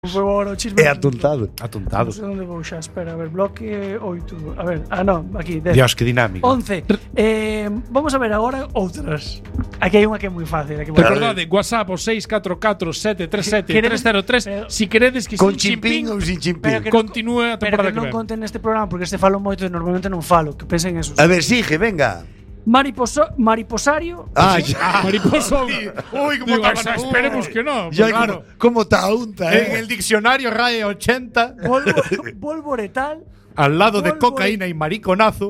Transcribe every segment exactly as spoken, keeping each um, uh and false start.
Foi agora o chisme. É atontado. Atontado. Non sei onde vou xa, espera, a ver, bloque oito. A ver, ah, non, aquí, dez. Dios, que dinámico. once. Eh, vamos a ver agora outras. Aquí hai unha que é moi fácil. Aquí Recordade, WhatsApp o seis catro catro sete tres sete tres cero tres. Si queredes que Con sin chimpín ou sin chimpín. Pero que non- continúe a Pero temporada que que non ven. conten neste programa porque este falo moito e normalmente non falo. Que pensen esos. A ver, sigue, venga. Mariposo, mariposario. Ah, ya. Mariposo. Uy, Digo, cómo está esa, pasando. esperemos que no. Ya, pues claro. ¿Cómo está unta, En eh? el diccionario raya ochenta, Volvo, volvoretal. al lado de Volvo- cocaína y mariconazo.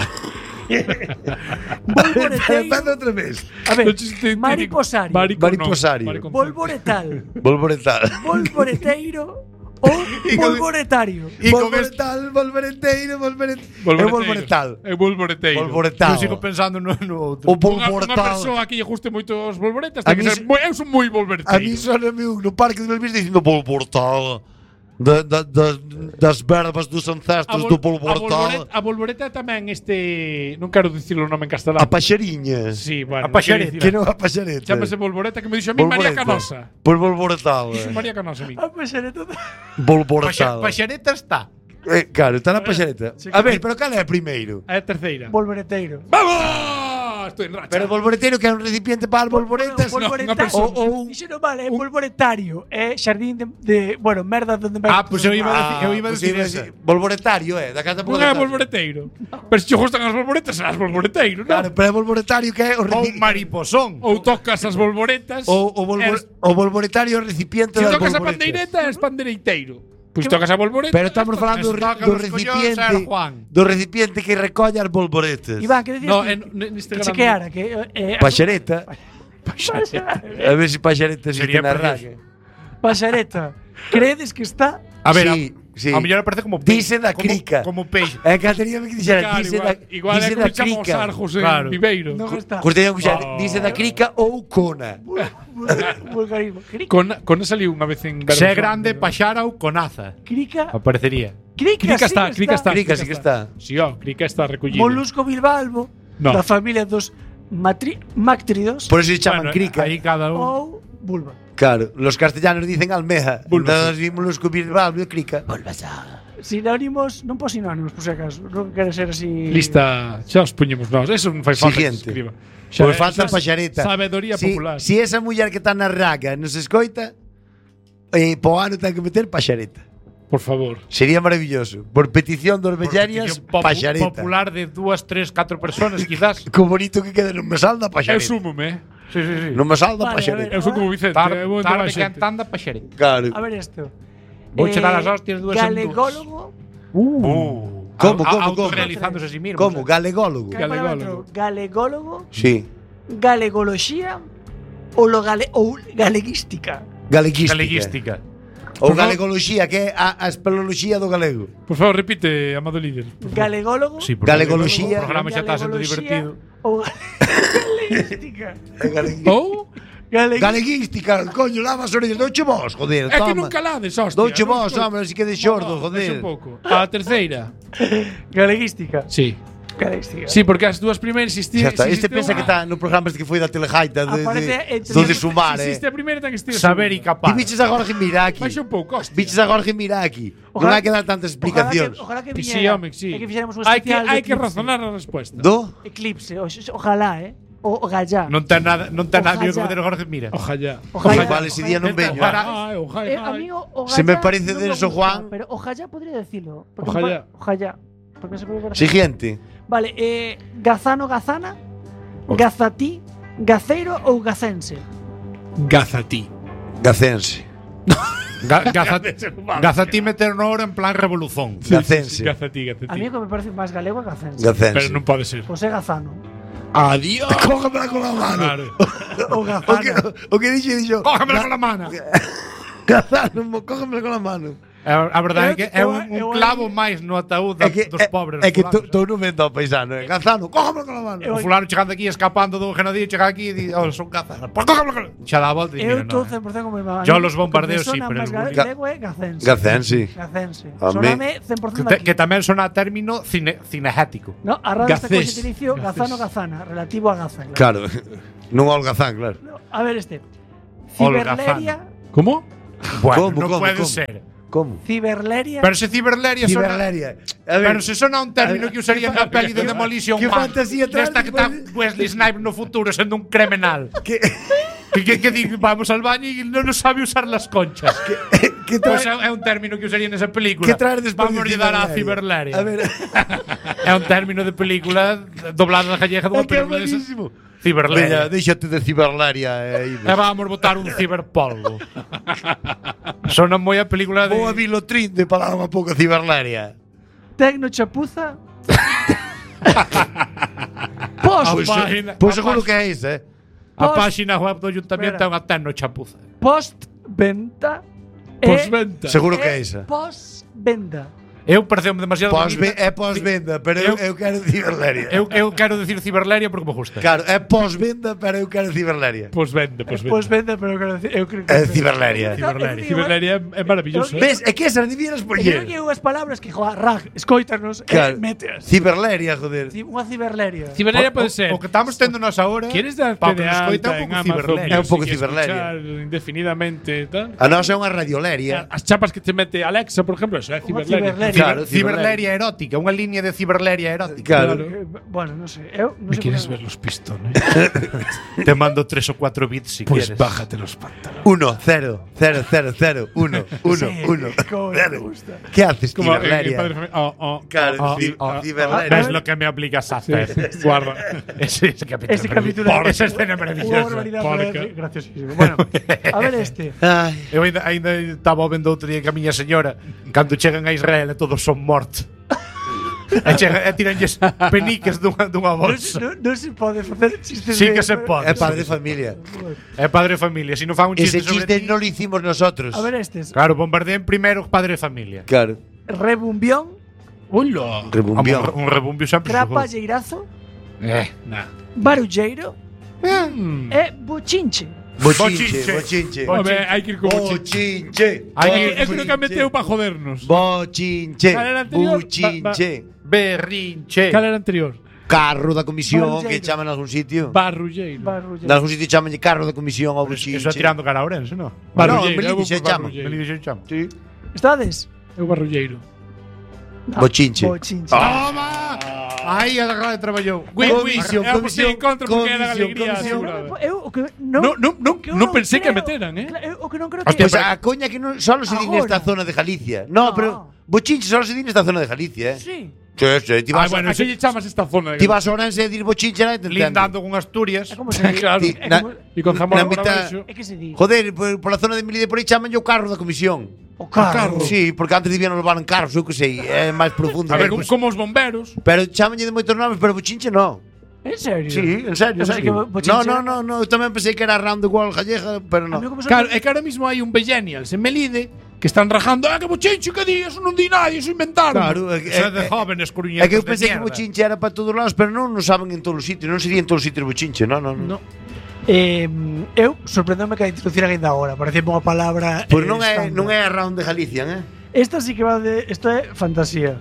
Volvoreteiro. Empeza outra vez. A ver, No chiste mariposario. Marico, Mariposario. No, marico- Volvoretal. Volvoretal. Volvoreteiro ou volvoretario. Y con esto, Volvoretal, volvoreteiro, volvoretal. É Volvoreteiro. volvoretal. É volvoreteiro. Volvoretal. yo sigo pensando no, no outro. O Unha, unha volvoretal. persoa que lle guste moito os volvoretas A ten que mí ser se- moi, eu son moi A mí volvoreteiro. sona un no parque de Belvis dicindo volvoretal. Da, da, da, das verbas dos A, ancestros vol, do a, volvoretal. volvoreta, a volvoreta tamén este, non quero dicirlo o nome en castelán. A paxariña. Sí, bueno, A paxareta, non Que quero non a paxareta. dicir. Chámase volvoreta que me dixo a mí María Volvoreta. Canosa. Pois volvoretal. Dixo María Canosa a mí. Ah, pois era todo. Volvoretal. Paxareta está. Eh, claro, está na paxareta. Sí, A ver, pero cal é a primeiro? A terceira. Volvoreteiro. ¡Vamos! Estoy en racha. Pero o volvoreteiro que é un recipiente para as volvoretas. no, Volvoreta- unha persona. O, o un... Dixo non vale, é volvoretario. É xardín de, de bueno, merda donde vai. Ah, pues eu iba a decir, eu iba a pues decir iba a esa. decir, volvoretario, eh, da casa Non é volvoreteiro. Pero se te gustan as volvoretas, serás volvoreteiro, non? Claro, pero é volvoretario que é o O un recipiente. mariposón. Ou tocas as volvoretas. O, o, volvor, eres- o volvoretario é o recipiente Se das tocas a volvoretas. pandeireta, és pandereiteiro. Pois tocas a volvoreta. Pero estamos falando do, Eso toca do los recipiente collones, era Juan. do recipiente que recolle as volvoretas. Iván, que decías No, que, en- neste que grande- chequeara que eh, Paxareta. Paxareta. A ver se Paxareta existe Sería na precioso. raga. Paxareta. Credes que está? A ver, Sí, sí. a, a mellor parece como Dice da como- crica. Como peixe. É que tería que dixera, Claro, dice igual, da, igual é dice como da chamamos crica. Arjos en Claro. Viveiro. Non está. Gostaría que Oh. dice da crica ou cona. Vulgarismo. Crica. Con, con saliu unha vez en Se é Verosón. grande, paxara ou conaza. Crica. Aparecería. Crica, Crica sí está, que crica está. Crica sí que está. Si, ó, Crica está recollido. Molusco bilbalbo. No. Da familia dos matri Mactridos. Por eso se chaman Bueno, crica. Aí cada un. Ou vulva. Claro, los castellanos dicen almeja. Bulba, Entonces dimos los Bilbao, crica. Sinónimos, non pos sinónimos, por si acaso. Non quere ser así. Lista, xa os puñemos nós. Eso non fai falta que Siguiente. se escriba. Pois é- falta xa- paxareta. Sabedoría si, popular. Si esa muller que está na raga nos escoita, eh, po ano ten que meter paxareta. Por favor. Sería maravilloso. Por petición dos vellarias, Petición popu- paxareta. Popular de dúas, tres, catro personas, quizás. Co bonito que queda non me salda Eu paxareta. súmome, eh. Sí, sí, sí. Non me salda Vale, a paxareta. Eu sou como Vicente. Tarde, eu vou tarde entrar xente. cantando paxareta. Claro. A ver isto. Vou che dar as hostias dúas en dúas. Galególogo. Uh. Como, A- como, a- como? Autorrealizándose a sí mismo. Como? Galególogo. Que palabra Galególogo. entrou? Galególogo. Sí. Galegoloxía. Ou lo gale ou galeguística. Galeguística. Galeguística. Ou Por favor. galegoloxía, que é a, a espeleoloxía do galego. Por favor, repite, amado líder. por favor. Galególogo. Sí, porque Galegoloxía. O programa xa está sendo divertido. Ou galeguística. Ou Galegui- Galeguística, coño, lava as orellas, douche vos, joder, é que toma. nunca lades, hostia. Douche non vos, escoito. hombre, así que de xordo, No, joder. vexe un pouco. A terceira. Galeguística. Sí. Galeguística. Sí, porque as dúas primeiras existían. Xa está. Este pensa que está no programa este que foi da Telejaita de, Aparece de, entre- do de sumar, eh. Existe a primeira ten que existir. a Saber e segunda. capaz. Ti biches agora que mira aquí. Baixa un pouco, hostia. Biches agora que mira aquí. Non Ojalá- hai que dar tantas explicacións. Ojalá que, ojalá que Que sí, viñera. home, que sí. E que fixéramos un Hai que, especial de hai que Eclipse. razonar a respuesta. Do? Eclipse, o- ojalá, eh. O, o gallá. Non ten nada, non ten nada Ojalá. que facer agora que mira. Ojalá. Ojalá. Igual ese día non veño. Ojalá. Ojalá. Eh, a mí o, o Se me gallá parece non del me San gusta, Juan. Pero ojalá podría decirlo. porque Ojalá. me pa- Ojalá. Porque se puede ver- Siguiente. Vale, eh, Gazano, Gazana, Gazatí, Gaceiro ou Gacense. Gazatí. Gacense. Ga, gaza, gaza ti meter no oro en plan revolución. Gacense. Gazatí, A mí Gazatí. o que me parece máis galego é Gacense. Gacense. Pero non pode ser. Pois é Gazano. Adiós. Cógemela con la mano. Claro. Ou O que, Gazana. o que dixo, dixo. Cógemela con la mano. Gazano, cógemela con la mano. A, a verdade é que é Eu- un, eu- un clavo máis no ataúd da, É que, dos é, pobres. é que fulanos. estou non vendo ao paisano, eh. Gazano, cógemela con la mano. Eu- O fulano chegando aquí escapando do genocidio, chega aquí e di, oh, son cazas. Pois cógemela con la mano. Xa dá a volta e Eu mira, estou no. cen por cento como mi mamá. Yo los bombardeos sí, pero máis el- galego é Gacense. Gacense. Gacense. A mí- Soname cen por Que, cento te, aquí. que tamén sona a término cine, cinegético. No, a radio está co Gacés. xentilicio Gacés. Gazano, Gazana, relativo a Gaza. Claro. Claro. Non ao Gazán, claro. No, a ver este. Holgazano. Ciberleria, ¿Cómo? Bueno, ¿Cómo, no cómo, puede cómo? ser. ¿Cómo? Ciberleria. Pero se ciberleria sona... Ciberleria. A ver, Pero se sona un término a ver, que usaría na peli de Demolition que Man. fantasía traes, Desta que está pues- Wesley Snipes no futuro sendo un criminal. ¿Qué, Que, que, que di, vamos al baño y no nos sabe usar las conchas. qué Pois traes? é, é un término que usaría nesa película. ¿Qué traes después Vamos de lle dar a ciberleria? ciberleria. A ver, É un término de película doblada na gallega dunha é que é película desas. buenísimo. Ciberleria. Veña, déxate de ciberleria aí. E vamos botar un ciberpolvo. Sona moi a película de... Vou a Vilotrín de palabra un pouco ciberleria. Tecno chapuza. A Post. página, Pois a seguro pá- que é esa, eh. a Post- página web do Ayuntamento Espera. é unha terno chapuza. Post-venta. e- Posventa. Seguro que é e esa. Pos-venda. Eu pareceu demasiado Pos bonita. é pos-venda, pero eu, eu Eu- quero ciberleria. Eu, eu quero decir ciberleria porque me gusta. Claro, é pos-venda, pero eu quero ciberleria. Posventa, posventa. Post-venda, pero quero decir, eu creo que É ciberleria. Ciberleria. Ciberleria é maravilloso. eh. Ves, é que esas debieras Eu creo que poñer. hai unhas palabras que, joa, rag, escoítanos, Claro. e meteas. Ciberleria, joder. Ci- Unha ciberleria. Ciberleria O- pode o- ser. O que estamos tendo nós agora. ¿Quieres darte pa, de que nos coita alta en un pouco Amazon? ciberleria. É un pouco Music, ciberleria. escuchar indefinidamente e tal. A nosa é unha radioleria. As chapas que te mete Alexa, por exemplo, eso é Unha ciberleria. ciberleria. Claro, Ciberleria erótica, unha línea de ciberleria erótica. Claro. Eh, Bueno, non sei. Eu non ¿Me sei quieres por ver los pistones? Te mando tres o cuatro bits si Pues quieres. bájate los pantalones. Uno, cero, cero, cero, cero, uno, uno, Sí, uno. como Cero. me gusta. ¿Qué haces, Como en- en ciberleria? Padre Familia. Oh, oh, Claro, oh, ci- oh, oh. ciberleria. Es lo que me obligas a Sí, hacer. guarda. Ese, ese capítulo. Ese capítulo. Por esa escena Unha maravillosa. barbaridade, Porca. pero é graciosísimo. Bueno, a ver este. Ai, Eu ainda, ainda estaba vendo outro día que a miña señora cando chegan a Israel e todos son mortos. e, chegan, e tiranlles peniques dunha, dunha Non, bolsa. non, non se pode facer chistes Sí de- que se pode. é padre de familia. É padre de familia. Si non fan un chiste, Ese sobre chiste ti, no lo hicimos nosotros. A ver estes. Claro, bombardeen primeiro padre de familia. Claro. Rebumbión, Hola. Rebumbión. Un, un rebumbio sempre xogou. crapalleirazo, Eh. Nah. barulleiro Mm. e bochinche. Bochinche, Bochinche. bochinche. Bo- Hombre, hai que ir como chico. Bochinche. Hai Hai que- que- Eu creo que a meteu para jodernos. Bochinche. Cal era anterior? Bochinche. Berrinche. Cal era anterior? Carro da comisión Barulleiro. que chaman en algún sitio. Barrulleiro. En Barulleiro. algún sitio chaman carro da comisión ou Eso bochinche. é tirando cara a Ourense, non? Barrulleiro. Melide eu vou se por chama. Barrulleiro. Melide xe chama. Sí. Estades? Eu barrulleiro. Bochinche. Bochinche. Toma! Aí a grade traballou. Win, win. Comisión, Eu apostei en contra porque era comisión, alegría comisión. asegurada. Eu o que non No, no, no, o que eu no pensé que creo- meteran, eh. Claro, eu o que non creo Hostia, que Pues a coña que non solo se di Agora. nesta zona de Galicia. No, No. pero bochinche solo se di nesta zona de Galicia, eh. Sí. Sí, sí, ti Ah, vas, bueno, a, ¿qué lle chamas esta zona? de ti vas a Orense e dir bochinche na te entendo. Lindando con Asturias. É como se di. Claro. Ti- É na- como- E con Zamora Na mitad- Barabeixo. É que se di. Joder, por, por la zona de Melide por aí chaman o carro da comisión. O carro. Sí, porque antes debían levar en carros, eu que sei, é máis profundo. A ver, Pero- como, como os bomberos. Pero chamanlle de moitos nomes, pero bochinche no. En serio? Sí, en serio, en Eu pensei serio. que bochinche No, era- no, no, no, eu tamén pensei que era round the wall gallega, pero A no. mí como Claro, sorprende- é que ahora mismo hai un Bellennials en Melide que están rajando. Ah, que bochinche, que di, eso non di nadie, eso inventaron. Claro, é, Eso é de é, jóvenes é coruñetos que eu de pensei que mierda. bochinche era para todos os lados, pero non nos saben en todos os sitios, non sería en todos os sitios bochinche, no, no, no. No. Eh, eu sorprendome que a introducir ainda agora, parecía unha palabra Pois eh, non é estándar. non é round de Galicia, eh? Esta sí que va de isto é fantasía.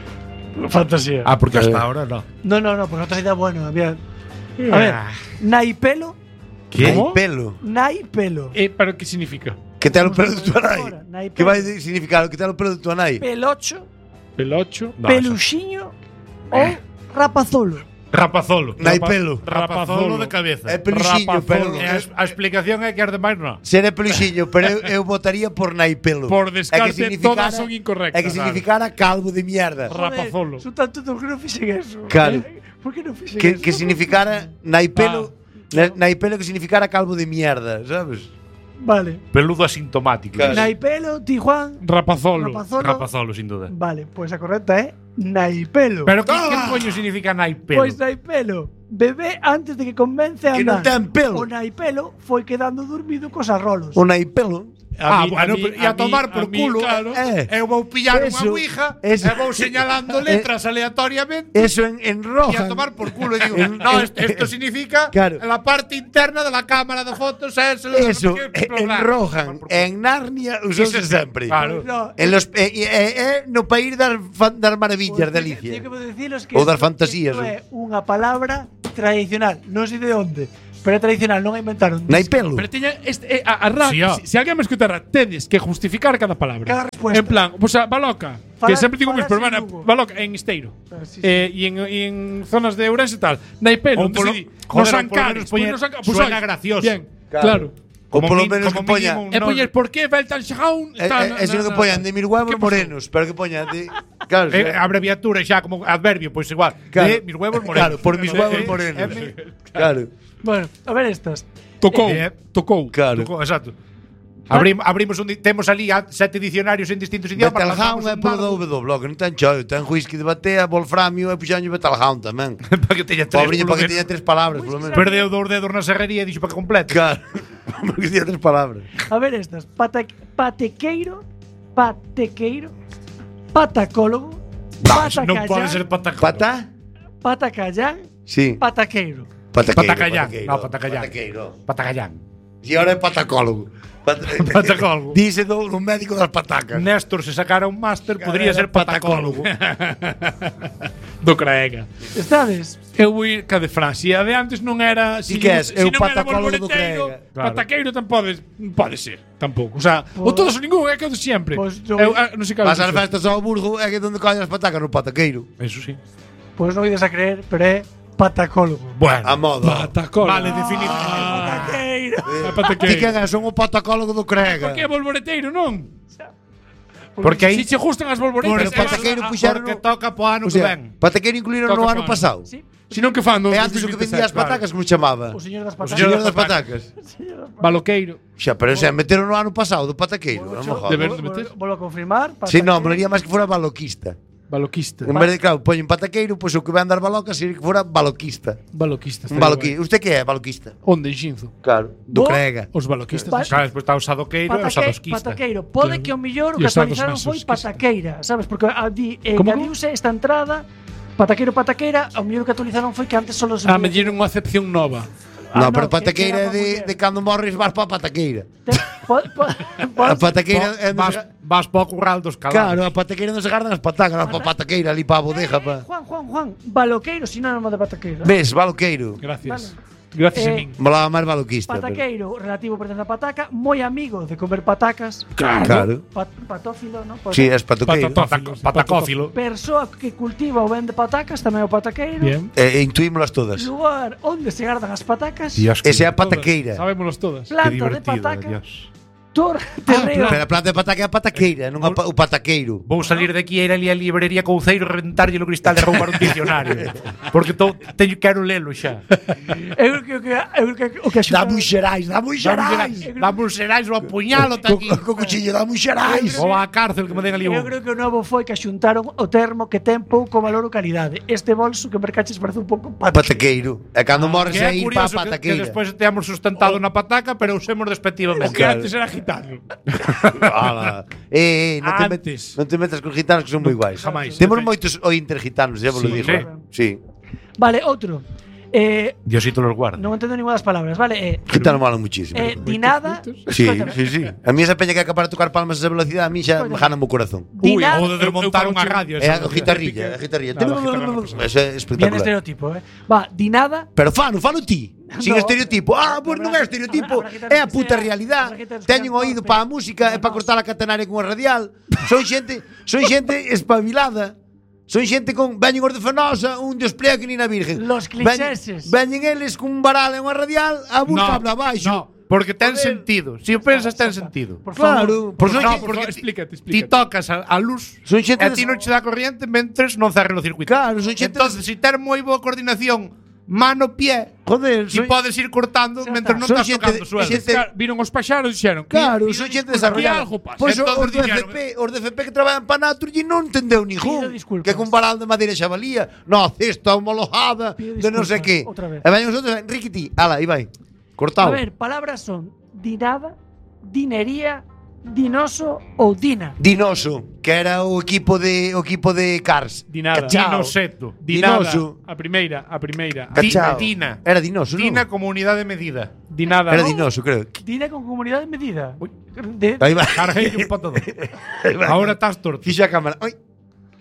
Fantasía. Ah, porque hasta Eh. ahora no. No, no, no, porque otra idea bueno, había A ver, naipelo, Que ¿Cómo? pelo. naipelo. Eh, pero que significa? Que te o Vamos pelo a de tu ver anai. agora, naipelo. Que vai de significar que te o pelo de tu anai. Pelocho, Pelocho. No, peluxiño ou rapazolo. Rapazolo. Naipelo. Rapazolo de cabeza. É peluxiño, pero Rapazolo. E a, a explicación é que as demais non. ser é peluxiño, pero eu, eu votaría por naipelo. Por É que descarte, significara- todas son incorrectas. É que significara calvo de mierda. Rapazolo. Son tanto que non fixen eso. Claro. Por que non fixen Que, eso? que significara naipelo, na- naipelo que significara calvo de mierda, sabes? Vale. Peludo asintomático. Claro. Naipelo, Tijuan, Rapazolo. rapazolo. Rapazolo, sin duda. Vale, pues a correcta é naipelo. Pero que, Toma. que coño significa naipelo? Pois naipelo, bebé antes de que comence a Que non andar. ten pelo. O naipelo foi quedando dormido cos arrolos. O naipelo. Ah, A mí- bueno, a mí- pero- e a a mí- tomar a por mí, culo. claro. Eh, Eu vou pillar Eso, unha ouija eso. e vou señalando letras aleatoriamente Eso en, en e roja. a tomar por culo. E digo, En- no, en- esto, esto significa Claro. en la parte interna de la cámara de fotos es el- Eso, el- en Rohan, en Narnia usouse sempre. Claro. No, En los eh, eh, eh, no país das, fan, das maravillas de Teño Alicia. que deciros que Ou das isto- fantasías, isto ou- é unha palabra tradicional, non sei de onde, Pero é tradicional, non a inventaron. Non hai pelo. Pero teña este, eh, a, a ra, Sí, ó. si, si alguén me escutara, tedes que justificar cada palabra. Cada respuesta. En plan, pois pues, a Baloca, Fala- que sempre digo mis fala sin pero bueno, Lugo. Baloca en Esteiro. Ah, sí, sí. Eh, e en, e en zonas de Ourense e tal. Nai pelo, Ou entón polo- se di, joder, nos ou polo Ancares, menos poñer, pois nos Ancares, pois suena oye, gracioso. Bien, Claro. claro. Ou polo min- menos que como poña mínimo un E nome. poñer por que Beltanxaun É é sino que poñan de mir huevos morenos, pero que poñan de claro, Eh, sí. abreviatura xa como adverbio, pois igual. Claro. De mis huevos morenos. Claro, por mis huevos Eh, morenos. eh, Claro. Bueno, a ver estas. Tocou, Eh, tocou. Claro. Tocou, exacto. Abrim, abrimos un di- temos ali a sete dicionarios en distintos idiomas. Betelgeuse lanzamos é un polo dardo do W, que non ten chollo, ten whisky de batea, wolframio e puxaño Betelgeuse tamén. para que teña tres. Pobriño polo para que menos. teña tres palabras, polo menos. Perdeu dous dedos na serrería e dixo para que complete. Claro. Porque teña tres palabras. A ver estas. Pata, patequeiro, patequeiro, patacólogo, Non pode patacallán, ser patacón. Pata? patacallán, Sí. pataqueiro. Pataqueiro. Patacallán. pataqueiro, No, patacallán. Pataqueiro. Patacallán. E ahora é patacólogo. Pat- Patacólogo. Dice do, do médico das patacas. Néstor, se sacara un máster, podría era ser patacólogo. Do Craega. Estades? Eu vou ir ca de Francia. A de antes non era... Ti que és? si Eu non era patacólogo do bolboreteiro, Craega. Claro. Pataqueiro tan pode, pode ser, tampouco. O sea, o Pois- todos ou ningún é que o de sempre. Pois yo- eu, ah, non sei cal. Vas ás festas ao Burgo é que donde coñen as patacas no pataqueiro. Eso sí. Pois non ides a creer, pero é patacólogo. Bueno. A moda. Patacólogo. Vale, definitivamente. Ah, Pataqueiro. é Ti pataqueiro. quen é? Son o patacólogo do Crega. Por que bolboreteiro, non? Porque aí Si che gustan as bolboretas, Pero pataqueiro ah, puxeron porque no- toca po O ano que sea, ven. pataqueiro incluíron no Toca ano pan. pasado. Sí. Si non que fan no E antes o que vendía as patacas, como chamaba? O señor das O patacas. señor das patacas. Baloqueiro. Xa, pero xa, meteron no ano pasado do pataqueiro. Non me De jodas. ver- de meter. Volvo a confirmar. Si, non, pataqueiro. molaría máis que fora baloquista. Baloquista. En vez de, claro, poñen pataqueiro, pois o que vai andar baloca sería que fora baloquista. Baloquista. Un baloquista. Usted que é baloquista? Onde, en Xinzo? Claro. Do Bo- Crega. Os baloquistas. Pa- Claro, despois está o sadoqueiro e o Pataque, sadosquista. pataqueiro. Pode Claro. que o mellor o E que os sados actualizaron foi masos, que pataqueira, sabes? Porque a di, eh, Como, engadiuse esta entrada pataqueiro, pataqueira, o mellor que actualizaron foi que antes solo se Ah, me podía- dieron unha acepción nova. No, Ah, pero que- pataqueira é que era de, pa de cando morres vas pa pataqueira. Te- po- po- A po- pataqueira é Vas, vas po curral dos calados. Claro, a pataqueira non se gardan as patacas, vas pa pataqueira ali pa a bodeja pa. Juan, Juan, Juan, baloqueiro sinónimo de pataqueiro. Ves, baloqueiro. Gracias. Vale. Gracias a Eh, min. Molaba máis baloquista. pero- Pataqueiro, relativo pertence a pataca, moi amigo de comer patacas. Claro. Pat, patófilo, ¿no? Por Sí, ejemplo. es patoqueiro. Patatófilo. Patacófilo. Persoa que cultiva ou vende patacas, tamén é o pataqueiro. Bien. E, e intuímolas todas. Lugar onde se gardan as patacas. Dios, Ese é a Todas. pataqueira. Sabémonos todas. que Planta de divertido, pataca. Dios. Tor, terreo. Pero a planta de pataca é a pataqueira, non a pa- o pataqueiro. Vou salir de aquí e ir ali a librería Couceiro e reventarlle o cristal e roubar un diccionario. Porque to, teño quero lelo xa. Eu creo que eu creo que o que axuda. Damos xerais, damos xerais. Vamos xerais o apuñalo Co, aquí. co cuchillo damos xerais. Ou á cárcel que me den ali Eu un. creo que o novo foi que axuntaron o termo que ten pouco valor ou calidade. Este bolso que mercaches parece un pouco pataqueiro. Pataqueiro. E cando morres Que é é ir pa curioso que, que pataqueira. despois teamos sustentado na pataca, pero usemos despectivamente. O que antes era gitano. Ala. Eh, eh, non te, met, Antes. non te metas con gitanos que son moi guais. Jamais. Temos moitos ointer gitanos, xa vos lo Sí, digo. sí. eh. Sí. Vale, outro. Eh, Diosito los guarda. non entendo ninguna das palabras, vale? Eh, Gitanos molan muchísimo. eh, dinada. Sí, Escóitame. sí, sí. A mí esa peña que é capaz de tocar palmas a esa velocidade, a mí xa me jana o corazón. Dinada. Ou de desmontar eu- eu unha falo radio. É esa. a guitarrilla, a guitarrilla. No, la guitarra no pasa. Eso é Bien espectacular. estereotipo, eh. Va, dinada. Pero fano, fano ti. Sin No. estereotipo. Ah, pois non é estereotipo, Habrá- habrá que é a ter- puta habrá realidade. que ter- Teñen oído para a música e para Vamos. cortar a catenaria con a radial. Son xente, son xente espabilada. Son xente con veñen os de Fenosa, un despliegue que ni na Virgen. Los clicheses. Veñen, veñen eles cun varal e unha radial a buscar no, abaixo. No, porque ten Joder. sentido. Si o pensas, ten sentido. Por favor. Claro, por son No, xente, porque explícate, ti explícate. tocas a, a luz Son xente e de- ti non che dá corriente mentres non cerre o circuito. Claro, son xente Entonces, si ter moi boa coordinación mano-pie, joder, ti son, podes ir cortando Xa mentre está. non Son estás xente tocando de- suelo. xente- Claro, viron os paxaros e dixeron claro, "Mira, son xente aquí desarrollada. algo pasa". Pois o- Entonces os do F dixeron- P, os do F P que traballan para Naturgy non entendeu ningún. Pido disculpas. Que con varal de madeira xa valía. No, cesta homologada, Pido de non sei disculpas, que. outra vez. E veñen os outros, Enrique ti, ala, aí vai. A Cortado. ver, palabras son dinada, dinería, dinoso ou dina. Dinoso, que era o equipo de o equipo de Cars. Dinada. Cachao. Dinoseto. Dinada. Dinoso. A primeira, a primeira. Di- Cachao. Tina. Era Dinoso, Tina non? como unidade de medida. Dinada. Era Dinoso, creo. Dina con comunidade medida. De, Aí vai. Carguei un pato. Aí vai. Ahora estás torto. Fixo a cámara. Oi.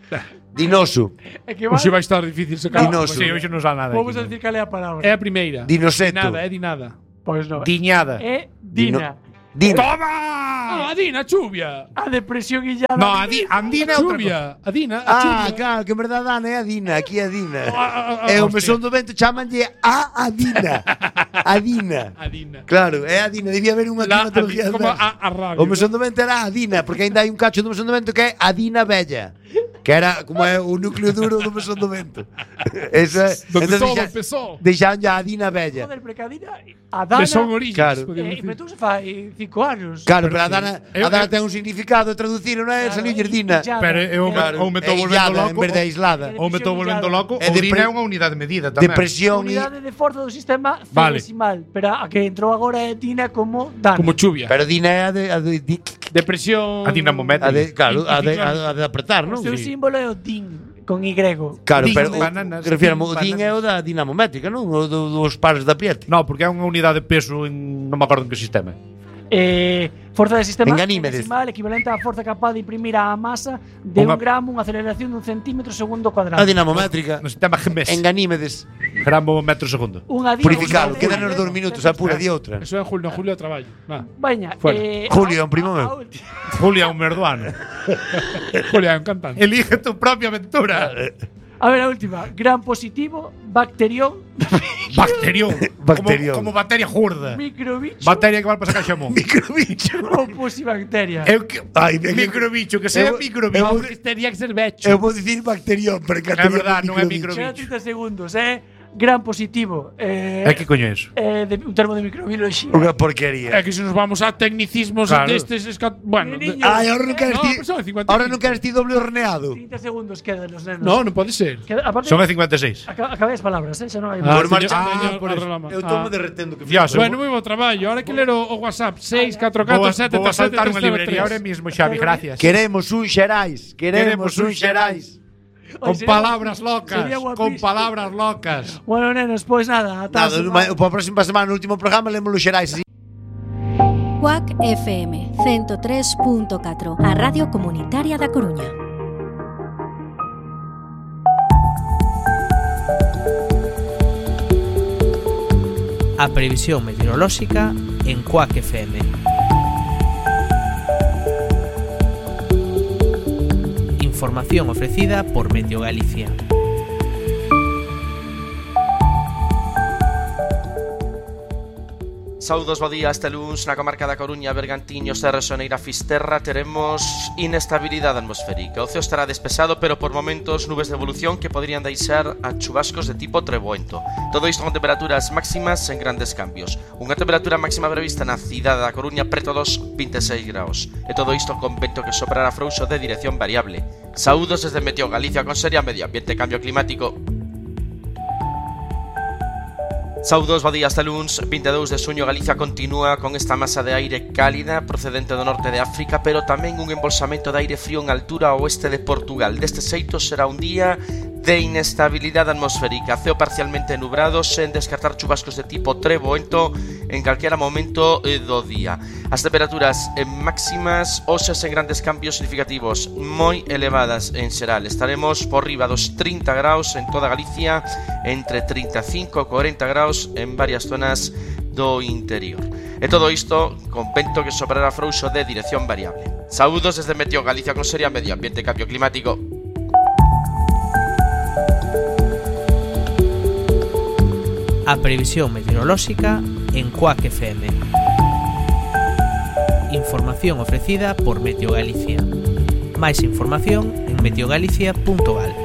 Dinoso. É que va, Hoxe vai estar difícil sacar. Dinoso. Sí, hoxe non sa nada. vamos aquí, a decir cal é a palabra. É a primeira. Dinoseto. Di nada, é di nada. Pois non. Diñada. É Dina. Dino. Ah, a Dina, chuvia. A depresión illada. No, a di, Andina é outra cosa. Chuvia. A Dina, a Ah, chuvia. claro, que en verdade Ana é a Dina, aquí é a Dina. Ah, ah, ah, E o hostia. mesón do vento chamanlle a Adina. Adina. A Dina. Claro, é a Dina, debía haber unha La, a, climatología. como a, a radio. O mesón do vento era a Adina, porque ainda hai un cacho do mesón do vento que é a Dina Bella. Que era como é o núcleo duro do mesón do vento. Esa, Donde entonces todo deixa- empezó. Deixaron ya a Dina Bella. Joder, porque a Dina, a Dana. Que son orígenes. Claro. podemos Eh, decir. pero tú se fai cinco anos. Claro, pero a Dana, Eu- a Dana eu- ten un significado, traducir, non é? Claro, Saliu Dina. illada. Pero eu me, Claro, ou me é estou volvendo illada, loco. en vez de aislada. Ou me estou volvendo loco. É Ou depre- Dina é unha unidade de medida tamén. Depresión e... Unidade de forza do sistema Vale. centesimal. Pero a que entrou agora é Dina como Dana. Como chuvia. Pero Dina é a de... A de, di- Depresión. A dinamométrica. a de claro, a de, a, a de apretar, O non? seu Sí. símbolo é o Din, con Y. Claro, Din pero o, bananas, que refiramo, o din din é o da dinamométrica, non? O do, dos pares de apriete. No, porque é unha unidade de peso en non me acordo en que sistema. Eh, forza de sistema En Ganímedes. centesimal equivalente á forza capaz de imprimir á masa de Unha- un gramo, unha aceleración dun centímetro segundo A cuadrado. dinamométrica. No sistema G M S. En Ganímedes. Gramo metro segundo. Unha dina- Purificado. unha Quedan dina- os dous minutos, apura, di outra. Eso é en julio, en julio de traballo. Va. Baña, Fuera. eh, Julio, a- en primo a- meu. a última. Julia, un merduano. Julia, un cantante. Elige tu propia aventura. A ver, a última. Gran positivo, bacterión, Bacterión. Bacterión. Como, como bacteria gorda. microbicho Bacteria que vai para sacar xamón. Microbicho. ou posibacteria. Eu que Ai, ben, microbicho, que sea eu- microbicho. eu- Porque tería que ser becho. Eu vou dicir bacterión, pero que É verdad, non é microbicho. Quedan trinta segundos, eh? Gran positivo. Eh, É que coño é eso? eh, de, un termo de microbiología. Unha porquería. É que se nos vamos a tecnicismos Claro. destes esca- bueno, de- Niño. Ai, ahora non queres No, ti. pero son cincuenta. Ahora non queres ti doble horneado. trinta segundos quedan los nenos. no, non pode ser. Queda, aparte, Son a cincuenta e seis. aca- acabé as palabras, eh? Xa non hai Ah, Por máis. marcha- teño- ah, teño por a eso. relama. Eu tomo Ah. derretendo que Fioso. Bueno, moi bo traballo. Ahora que ler o, o WhatsApp seis catro catro sete Vou a sete saltar tres unha cero librería tres. ahora mesmo, Xavi, gracias. Queremos un Xerais. Queremos un Xerais. Con Sería- palabras locas, sería con guapísimo. palabras locas. Bueno, nenos, pois nada, ata a Nada, semana. o para a próxima semana, no último programa, lemos os Xerais. así. C U A C F M ciento tres punto catro, a Radio Comunitaria da Coruña. A previsión meteorolóxica en C U A C F M. Información ofrecida por Meteo Galicia. Saúdos, bo día. Este luns na comarca da Coruña, Bergantiños, Serra, Soneira, Fisterra teremos inestabilidade atmosférica. O ceo estará despexado, pero por momentos nubes de evolución que poderían deixar a chubascos de tipo treboento. Todo isto con temperaturas máximas sen grandes cambios. Unha temperatura máxima prevista na cidade da Coruña preto dos vinte e seis graus. E todo isto con vento que soprará frouxo de dirección variable. Saúdos desde Meteo Galicia con Seria Medio Ambiente e Cambio Climático. Saúdos, bo día. Este luns vinte e dous de xuño Galicia continúa con esta masa de aire cálida procedente do norte de África, pero tamén un embolsamento de aire frío en altura ao oeste de Portugal. Deste xeito será un día de inestabilidade atmosférica, ceo parcialmente nubrado, sen descartar chubascos de tipo treboento en calquera momento do día. As temperaturas máximas hoxe sen grandes cambios significativos, moi elevadas en xeral. Estaremos por riba dos trinta graus en toda Galicia, entre trinta e cinco e cuarenta graus en varias zonas do interior. E todo isto con vento que soprará frouxo de dirección variable. Saúdos desde Meteo Galicia con Seria Medio Ambiente e Cambio Climático. A previsión meteorolóxica en C U A C F M. Información ofrecida por Meteo Galicia. Máis información en meteogalicia punto gal.